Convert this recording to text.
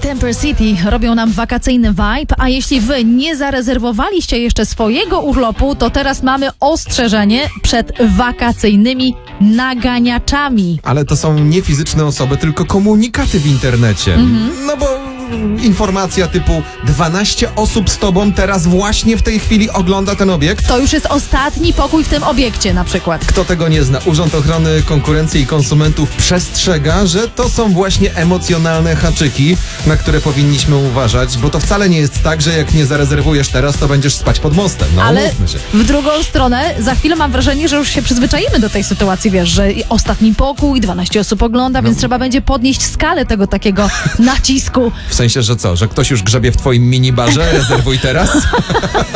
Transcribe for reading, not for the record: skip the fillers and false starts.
Temper City robią nam wakacyjny vibe, a jeśli wy nie zarezerwowaliście jeszcze swojego urlopu, to teraz mamy ostrzeżenie przed wakacyjnymi naganiaczami. Ale to są nie fizyczne osoby, tylko komunikaty w internecie. No bo informacja typu 12 osób z tobą teraz właśnie w tej chwili ogląda ten obiekt. To już jest ostatni pokój w tym obiekcie na przykład. Kto tego nie zna? Urząd Ochrony Konkurencji i Konsumentów przestrzega, że to są właśnie emocjonalne haczyki, na które powinniśmy uważać, bo to wcale nie jest tak, że jak nie zarezerwujesz teraz, to będziesz spać pod mostem. No, Ale mówmy się. w drugą stronę za chwilę mam wrażenie, że już się przyzwyczaimy do tej sytuacji, wiesz, że ostatni pokój, 12 osób ogląda, więc trzeba będzie podnieść skalę tego takiego nacisku. W sensie, że co? Że ktoś już grzebie w twoim minibarze? Rezerwuj teraz?